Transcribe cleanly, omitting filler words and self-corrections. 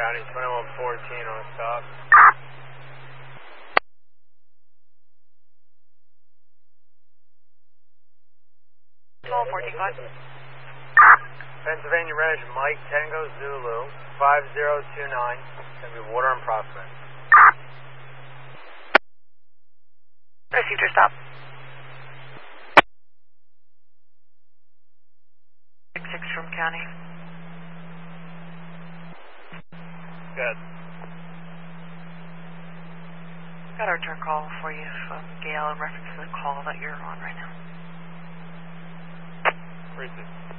County, 2114 on stop. 1214, Pennsylvania Reg, Mike Tango Zulu, 5029. Gonna be water and prospect. received your stop. 6 from County. Good. Got a return call for you from Gail in reference to the call that you're on right now. Received.